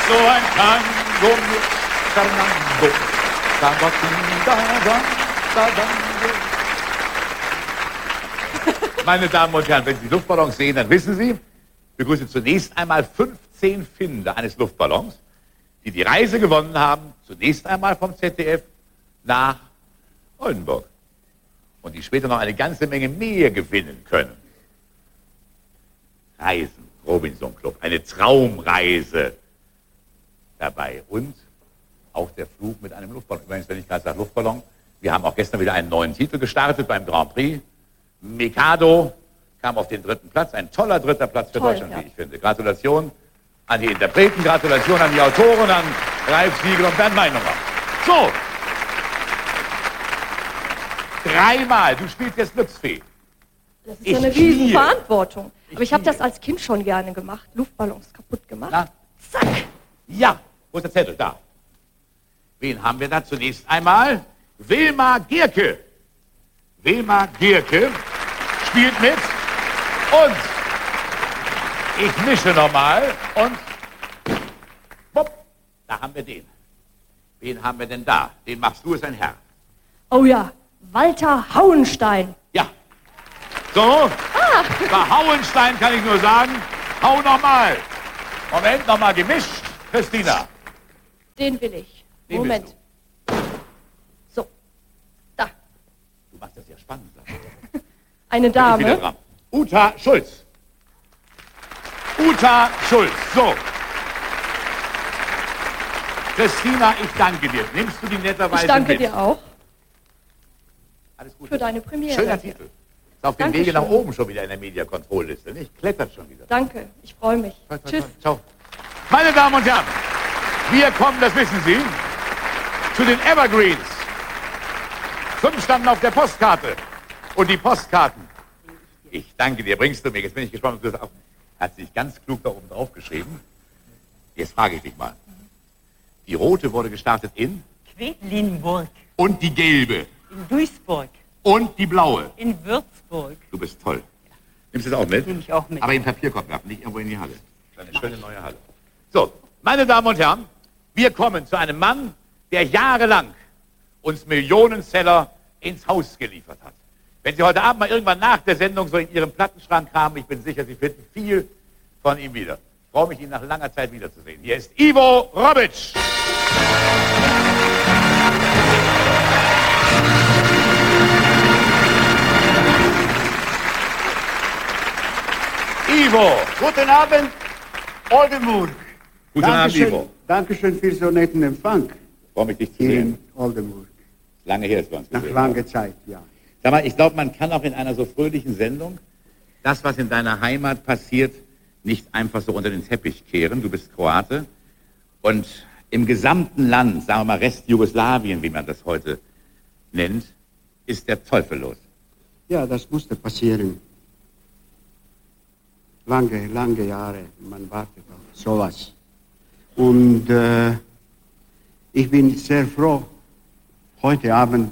so ein Tango mit Fernando. Meine Damen und Herren, wenn Sie Luftballons sehen, dann wissen Sie, ich begrüße zunächst einmal 15 Finder eines Luftballons, die die Reise gewonnen haben, zunächst einmal vom ZDF nach Oldenburg. Und die später noch eine ganze Menge mehr gewinnen können. Reisen, Robinson Club, eine Traumreise dabei. Und auch der Flug mit einem Luftballon. Übrigens, wenn ich gerade sage Luftballon, wir haben auch gestern wieder einen neuen Titel gestartet beim Grand Prix. Mikado kam auf den 3. Platz. Ein toller 3. Platz für Deutschland, wie ich finde. Gratulation an die Interpreten, Gratulation an die Autoren, an Ralf Siegel und Bernd Meinunger. So. 3-mal. Du spielst jetzt Glücksfee. Das ist ja eine riesen Verantwortung. Aber ich habe das als Kind schon gerne gemacht. Luftballons kaputt gemacht. Na? Zack. Ja. Wo ist der Zettel? Da. Wen haben wir da zunächst einmal? Wilma Gierke. Wilma Gierke spielt mit. Und ich mische nochmal. Und bupp, da haben wir den. Wen haben wir denn da? Den machst du, ist ein Herr. Oh ja, Walter Hauenstein. Ja. So. Bei Hauenstein kann ich nur sagen, hau nochmal. Moment, nochmal gemischt. Christina. Den will ich. Den Moment. So. Da. Du machst das ja spannend. Eine Dame. Uta Schulz. Uta Schulz. So. Christina, ich danke dir. Nimmst du die netterweise mit? Ich danke dir auch. Alles Gute. Für deine Premiere. Schöner Titel. Ist auf dem Wege nach oben schon wieder in der Media-Control-Liste. Nicht? Klettert schon wieder. Danke. Ich freue mich. Tschüss. Ciao. Meine Damen und Herren, wir kommen, das wissen Sie, zu den Evergreens. 5 standen auf der Postkarte. Und die Postkarten. Ich danke dir, bringst du mir. Jetzt bin ich gespannt, ob du das auch. Hat sich ganz klug da oben drauf geschrieben. Jetzt frage ich dich mal. Die rote wurde gestartet in? Quedlinburg. Und die gelbe? In Duisburg. Und die blaue? In Würzburg. Du bist toll. Nimmst du das auch mit? Nehme ich auch mit. Aber in Papierkorb werfen, nicht irgendwo in die Halle. Eine schöne neue Halle. So, meine Damen und Herren, wir kommen zu einem Mann, der jahrelang uns Millionenseller ins Haus geliefert hat. Wenn Sie heute Abend mal irgendwann nach der Sendung so in Ihrem Plattenschrank kamen, ich bin sicher, Sie finden viel von ihm wieder. Ich freue mich, ihn nach langer Zeit wiederzusehen. Hier ist Ivo Robic. Ivo. Guten Abend, Oldenburg. Guten Abend, Ivo. Dankeschön für so netten Empfang. Freue mich, dich zu In sehen. Oldenburg. Lange her ist bei uns Nach gewesen. langer Zeit, ja. Sag mal, ich glaube, man kann auch in einer so fröhlichen Sendung das, was in deiner Heimat passiert, nicht einfach so unter den Teppich kehren. Du bist Kroate. Und im gesamten Land, sagen wir mal Rest Jugoslawien, wie man das heute nennt, ist der Teufel los. Ja, das musste passieren. Lange Jahre, man wartet auf sowas. Und ich bin sehr froh heute Abend,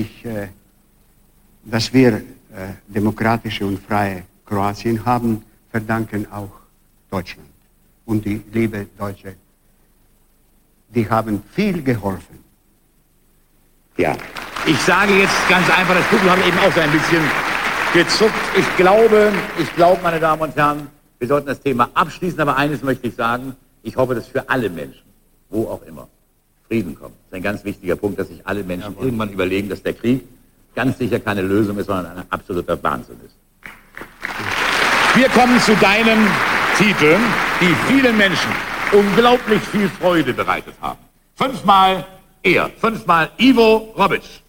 dass wir demokratische und freie Kroatien haben, verdanken auch Deutschland. Und die liebe Deutsche, die haben viel geholfen. Ja, ich sage jetzt ganz einfach, das Publikum hat eben auch so ein bisschen gezuckt. Ich glaube, meine Damen und Herren, wir sollten das Thema abschließen, aber eines möchte ich sagen, ich hoffe, dass für alle Menschen, wo auch immer, Frieden kommt. Das ist ein ganz wichtiger Punkt, dass sich alle Menschen irgendwann überlegen, dass der Krieg ganz sicher keine Lösung ist, sondern ein absoluter Wahnsinn ist. Wir kommen zu deinen Titeln, die vielen Menschen unglaublich viel Freude bereitet haben. 5-mal er, 5-mal Ivo Robic.